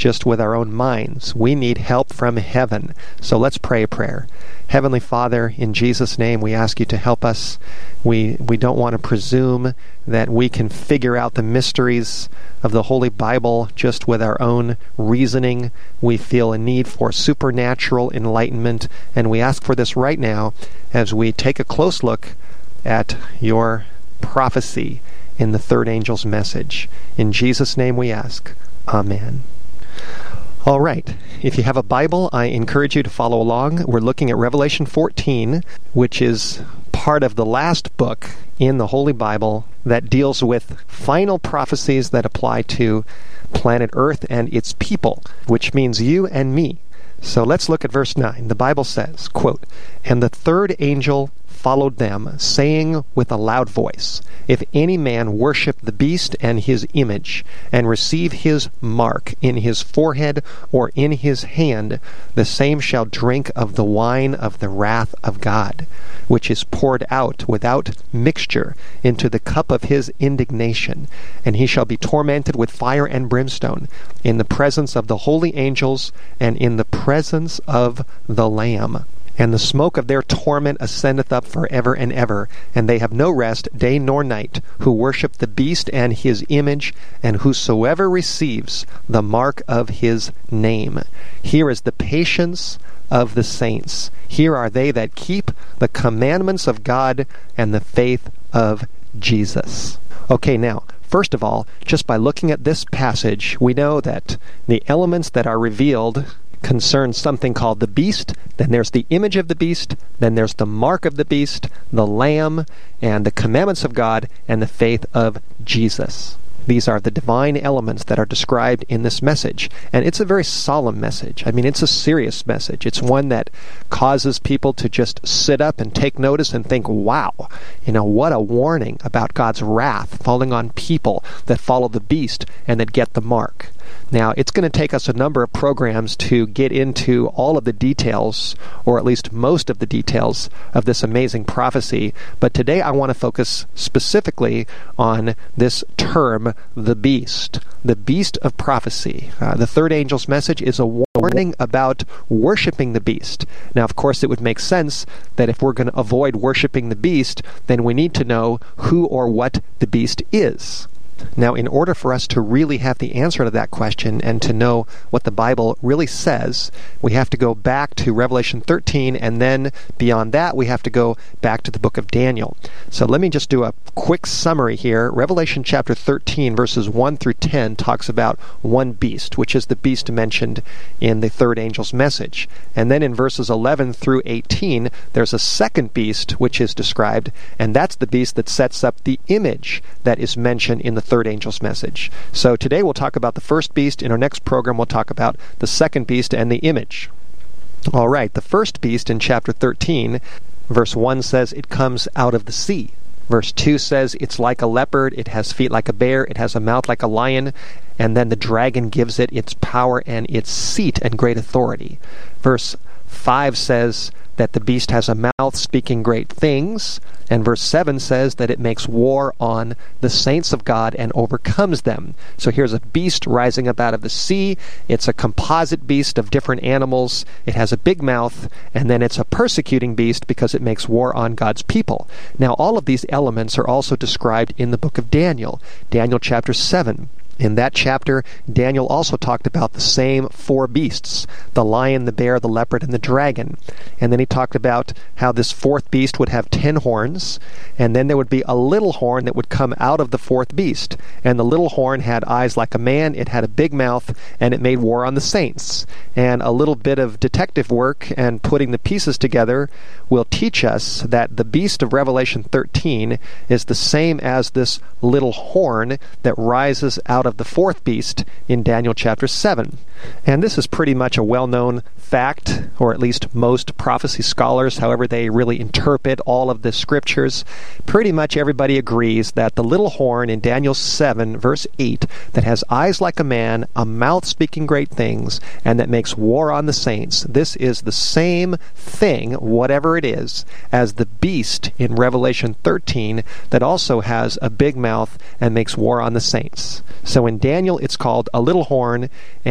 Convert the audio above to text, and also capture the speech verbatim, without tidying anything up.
just with our own minds. We need help from heaven. So let's pray a prayer. Heavenly Father, in Jesus' name, we ask you to help us. We we don't want to presume that we can figure out the mysteries of the Holy Bible just with our own reasoning. We feel a need for supernatural enlightenment, and we ask for this right now as we take a close look at your prophecy in the third angel's message. In Jesus' name we ask. Amen. All right. If you have a Bible, I encourage you to follow along. We're looking at Revelation fourteen, which is part of the last book in the Holy Bible that deals with final prophecies that apply to planet Earth and its people, which means you and me. So let's look at verse nine. The Bible says, quote, "And the third angel followed them, saying with a loud voice, If any man worship the beast and his image, and receive his mark in his forehead or in his hand, the same shall drink of the wine of the wrath of God, which is poured out without mixture into the cup of his indignation, and he shall be tormented with fire and brimstone in the presence of the holy angels and in the presence of the Lamb. And the smoke of their torment ascendeth up forever and ever, and they have no rest day nor night, who worship the beast and his image, and whosoever receives the mark of his name. Here is the patience of the saints. Here are they that keep the commandments of God and the faith of Jesus." Okay, now, first of all, just by looking at this passage, we know that the elements that are revealed concern something called the beast, then there's the image of the beast, then there's the mark of the beast, the Lamb, and the commandments of God, and the faith of Jesus. These are the divine elements that are described in this message. And it's a very solemn message. I mean, it's a serious message. It's one that causes people to just sit up and take notice and think, wow, you know, what a warning about God's wrath falling on people that follow the beast and that get the mark. Now, it's going to take us a number of programs to get into all of the details, or at least most of the details, of this amazing prophecy. But today I want to focus specifically on this term, the beast. The beast of prophecy. Uh, the third angel's message is a warning about worshiping the beast. Now, of course, it would make sense that if we're going to avoid worshiping the beast, then we need to know who or what the beast is. Now, in order for us to really have the answer to that question and to know what the Bible really says, we have to go back to Revelation thirteen, and then beyond that, we have to go back to the book of Daniel. So let me just do a quick summary here. Revelation chapter thirteen, verses one through ten, talks about one beast, which is the beast mentioned in the third angel's message. And then in verses eleven through eighteen, there's a second beast which is described, and that's the beast that sets up the image that is mentioned in the third angel's message. So today we'll talk about the first beast. In our next program, we'll talk about the second beast and the image. All right, the first beast in chapter thirteen, verse one says it comes out of the sea. Verse two says it's like a leopard, it has feet like a bear, it has a mouth like a lion, and then the dragon gives it its power and its seat and great authority. Verse five says that the beast has a mouth speaking great things, and verse seven says that it makes war on the saints of God and overcomes them. So here's a beast rising up out of the sea. It's a composite beast of different animals. It has a big mouth, and then it's a persecuting beast because it makes war on God's people. Now, all of these elements are also described in the book of Daniel, Daniel chapter seven. In that chapter, Daniel also talked about the same four beasts, the lion, the bear, the leopard, and the dragon. And then he talked about how this fourth beast would have ten horns, and then there would be a little horn that would come out of the fourth beast. And the little horn had eyes like a man, it had a big mouth, and it made war on the saints. And a little bit of detective work and putting the pieces together will teach us that the beast of Revelation thirteen is the same as this little horn that rises out of the fourth beast in Daniel chapter seven. And this is pretty much a well-known fact, or at least most prophecy scholars, however they really interpret all of the scriptures, pretty much everybody agrees that the little horn in Daniel seven, verse eight, that has eyes like a man, a mouth speaking great things, and that makes war on the saints, this is the same thing, whatever it is, as the beast in Revelation thirteen that also has a big mouth and makes war on the saints. So in Daniel, it's called a little horn,